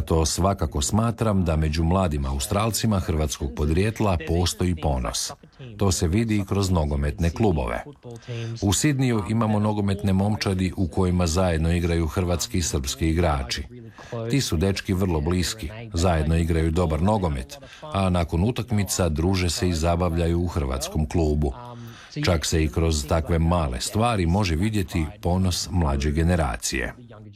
Zato svakako smatram da među mladim Australcima hrvatskog podrijetla postoji ponos. To se vidi i kroz nogometne klubove. U Sidniju imamo nogometne momčadi u kojima zajedno igraju hrvatski i srpski igrači. Ti su dečki vrlo bliski, zajedno igraju dobar nogomet, a nakon utakmica druže se i zabavljaju u hrvatskom klubu. Čak se i kroz takve male stvari može vidjeti ponos mlađe generacije.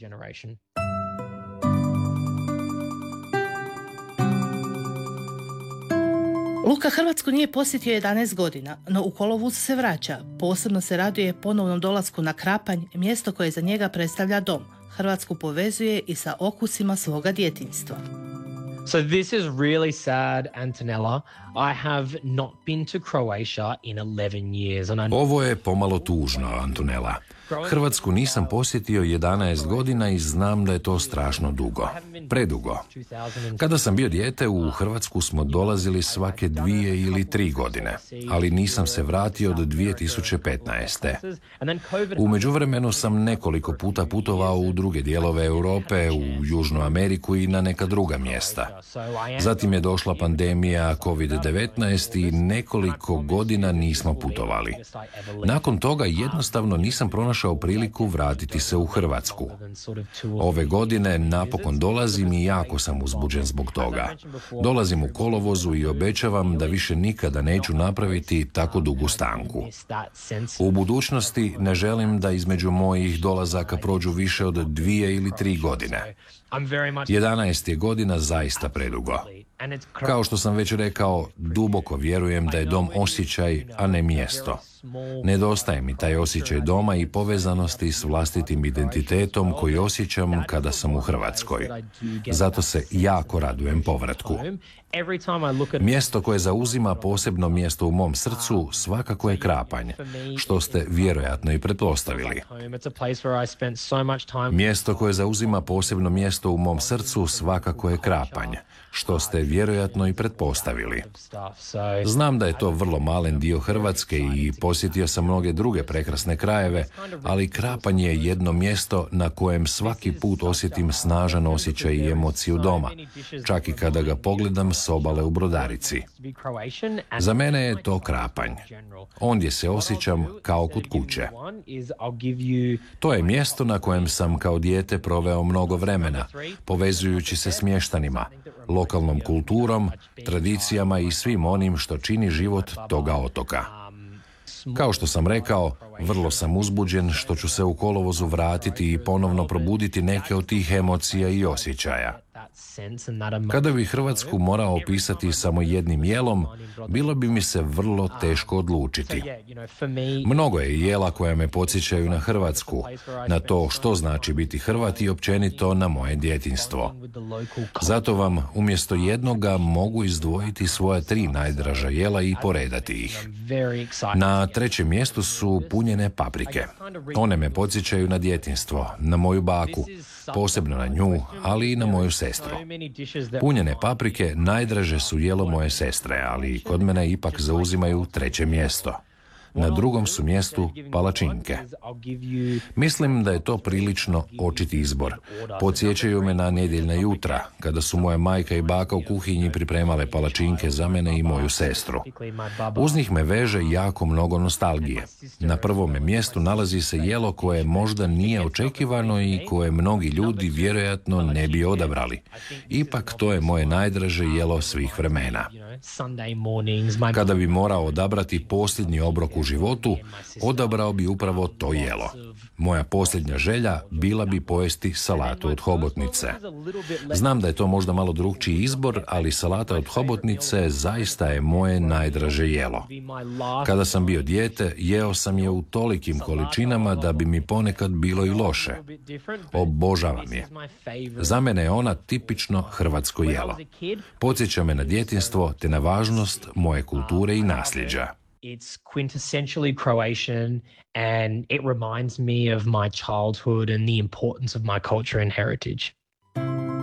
Luka Hrvatsku nije posjetio 11 godina, no u kolovozu se vraća. Posebno se raduje ponovnom dolasku na Krapanj, mjesto koje za njega predstavlja dom. Hrvatsku povezuje i sa okusima svoga djetinjstva. So this is really sad, Antonella. I have not been to Croatia in 11 years. Ovo je pomalo tužno, Antonella. Hrvatsku nisam posjetio 11 godina i znam da je to strašno dugo. Predugo. Kada sam bio dijete, u Hrvatsku smo dolazili svake 2 ili 3 godine, ali nisam se vratio do 2015. U međuvremenu sam nekoliko puta putovao u druge dijelove Europe, u Južnu Ameriku i na neka druga mjesta. Zatim je došla pandemija COVID-19 i nekoliko godina nismo putovali. Nakon toga jednostavno nisam pronašao priliku vratiti se u Hrvatsku. Ove godine napokon dolazim i jako sam uzbuđen zbog toga. Dolazim u kolovozu i obećavam da više nikada neću napraviti tako dugu stanku. U budućnosti ne želim da između mojih dolazaka prođu više od 2 ili 3 godine. 11 je godina zaista predugo. Kao što sam već rekao, duboko vjerujem da je dom osjećaj, a ne mjesto. Nedostaje mi taj osjećaj doma i povezanosti s vlastitim identitetom koji osjećam kada sam u Hrvatskoj. Zato se jako radujem povratku. Mjesto koje zauzima posebno mjesto u mom srcu svakako je Krapanj, što ste vjerojatno i pretpostavili. Mjesto koje zauzima posebno mjesto u mom srcu svakako je Krapanj, što ste vjerojatno i pretpostavili. Znam da je to vrlo malen dio Hrvatske i posjetio sam mnoge druge prekrasne krajeve, ali Krapanj je jedno mjesto na kojem svaki put osjetim snažan osjećaj i emociju doma, čak i kada ga pogledam s obale u Brodarici. Za mene je to Krapanj. Ondje se osjećam kao kod kuće. To je mjesto na kojem sam kao dijete proveo mnogo vremena, povezujući se s mještanima, lokalnom kulturom, tradicijama i svim onim što čini život toga otoka. Kao što sam rekao, vrlo sam uzbuđen što ću se u kolovozu vratiti i ponovno probuditi neke od tih emocija i osjećaja. Kada bi Hrvatsku morao opisati samo jednim jelom, bilo bi mi se vrlo teško odlučiti. Mnogo je jela koja me podsjećaju na Hrvatsku, na to što znači biti Hrvat i općenito na moje djetinjstvo. Zato vam umjesto jednoga mogu izdvojiti svoja 3 najdraža jela i poredati ih. Na 3. mjestu su punjene paprike. One me podsjećaju na djetinjstvo, na moju baku, posebno na nju, ali i na moju sestru. Punjene paprike najdraže su jelo moje sestre, ali kod mene ipak zauzimaju 3. mjesto. Na 2. su mjestu palačinke. Mislim da je to prilično očiti izbor. Podsjećaju me na nedjeljna jutra, kada su moja majka i baka u kuhinji pripremale palačinke za mene i moju sestru. Uz njih me veže jako mnogo nostalgije. Na 1. mjestu nalazi se jelo koje možda nije očekivano i koje mnogi ljudi vjerojatno ne bi odabrali. Ipak to je moje najdraže jelo svih vremena. Kada bi morao odabrati posljednji obrok u životu, odabrao bi upravo to jelo. Moja posljednja želja bila bi pojesti salatu od hobotnice. Znam da je to možda malo drukčiji izbor, ali salata od hobotnice zaista je moje najdraže jelo. Kada sam bio dijete, jeo sam je u tolikim količinama da bi mi ponekad bilo i loše. Obožavam je. Za mene je ona tipično hrvatsko jelo. Podsjeća me na djetinjstvo te na važnost moje kulture i nasljeđa. It's quintessentially Croatian and it reminds me of my childhood and the importance of my culture and heritage.